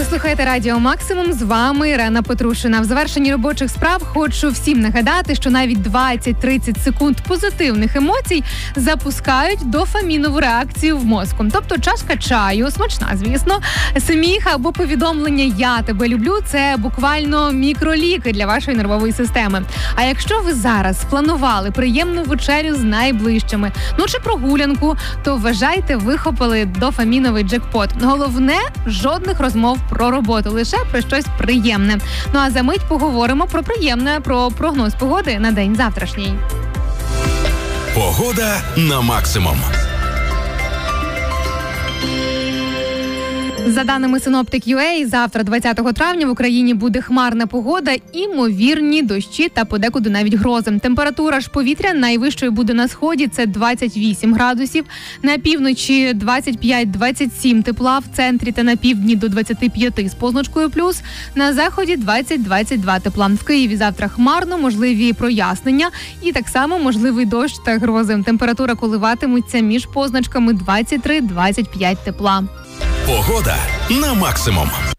Ви слухаєте Радіо Максимум, з вами Ірена Петрушина. В завершенні робочих справ хочу всім нагадати, що навіть 20-30 секунд позитивних емоцій запускають дофамінову реакцію в мозку. Тобто чашка чаю, смачна, звісно, сміх або повідомлення «я тебе люблю» – це буквально мікроліки для вашої нервової системи. А якщо ви зараз спланували приємну вечерю з найближчими, чи прогулянку, то вважайте, вихопили дофаміновий джекпот. Головне – жодних розмов про роботу, лише про щось приємне. А за мить поговоримо про приємне, про прогноз погоди на день завтрашній. Погода на максимум. За даними Synoptic.ua, завтра, 20 травня, в Україні буде хмарна погода, імовірні дощі та подекуди навіть грози. Температура ж повітря найвищою буде на сході – це 28 градусів, на півночі 25-27 тепла, в центрі та на півдні до 25 з позначкою плюс, на заході 20-22 тепла. В Києві завтра хмарно, можливі прояснення і так само можливий дощ та грози. Температура коливатиметься між позначками 23-25 тепла. Погода на максимум.